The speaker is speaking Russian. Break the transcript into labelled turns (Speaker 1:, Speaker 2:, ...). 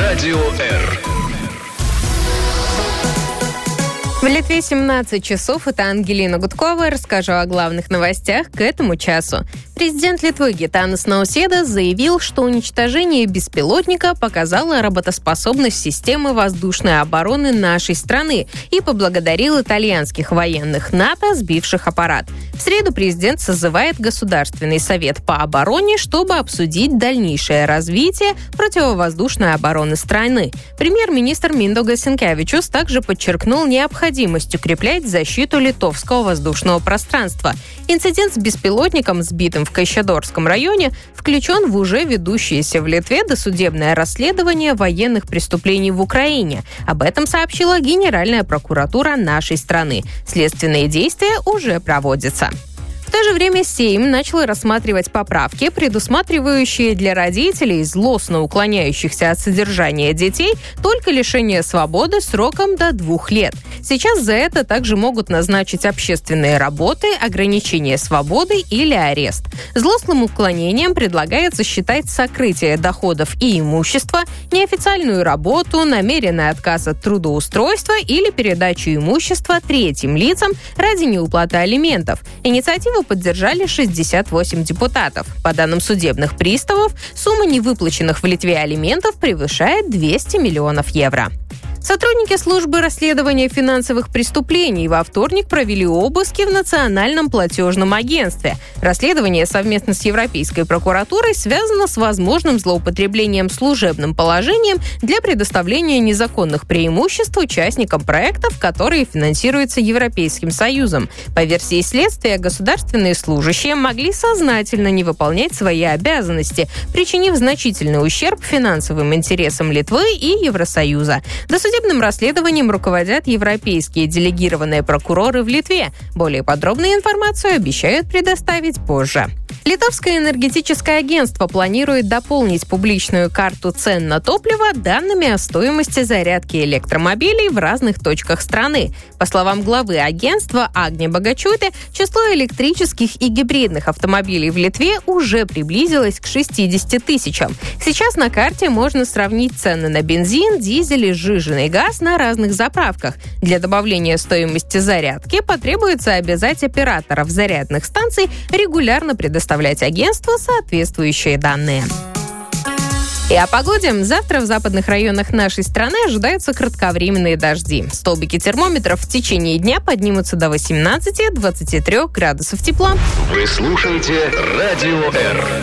Speaker 1: Радио Р.
Speaker 2: В Литве 17 часов. Это Ангелина Гудкова. Расскажу о главных новостях к этому часу. Президент Литвы Гитанас Науседа заявил, что уничтожение беспилотника показало работоспособность системы воздушной обороны нашей страны и поблагодарил итальянских военных НАТО, сбивших аппарат. В среду президент созывает Государственный совет по обороне, чтобы обсудить дальнейшее развитие противовоздушной обороны страны. Премьер-министр Миндаугас Синкевичус также подчеркнул необходимость укреплять защиту литовского воздушного пространства. Инцидент с беспилотником, сбитым в Кайшадорском районе, включен в уже ведущееся в Литве досудебное расследование военных преступлений в Украине. Об этом сообщила Генеральная прокуратура нашей страны. Следственные действия уже проводятся. В то же время Сейм начал рассматривать поправки, предусматривающие для родителей, злостно уклоняющихся от содержания детей, только лишение свободы сроком до 2 лет. Сейчас за это также могут назначить общественные работы, ограничение свободы или арест. Злостным уклонением предлагается считать сокрытие доходов и имущества, неофициальную работу, намеренный отказ от трудоустройства или передачу имущества третьим лицам ради неуплаты алиментов. Инициативу поддержали 68 депутатов. По данным судебных приставов, сумма невыплаченных в Литве алиментов превышает 200 миллионов евро. Сотрудники службы расследования финансовых преступлений во вторник провели обыски в Национальном платежном агентстве. Расследование совместно с Европейской прокуратурой связано с возможным злоупотреблением служебным положением для предоставления незаконных преимуществ участникам проектов, которые финансируются Европейским Союзом. По версии следствия, государственные служащие могли сознательно не выполнять свои обязанности, причинив значительный ущерб финансовым интересам Литвы и Евросоюза. Досудебным расследованием руководят европейские делегированные прокуроры в Литве. Более подробную информацию обещают предоставить позже. Литовское энергетическое агентство планирует дополнить публичную карту цен на топливо данными о стоимости зарядки электромобилей в разных точках страны. По словам главы агентства Агни Богачуты, число электрических и гибридных автомобилей в Литве уже приблизилось к 60 тысячам. Сейчас на карте можно сравнить цены на бензин, дизель и сжиженный газ на разных заправках. Для добавления стоимости зарядки потребуется обязать операторов зарядных станций регулярно предоставлять агентству соответствующие данные. И о погоде. Завтра в западных районах нашей страны ожидаются кратковременные дожди. Столбики термометров в течение дня поднимутся до 18-23 градусов тепла.
Speaker 1: Вы слушаете Радио Р.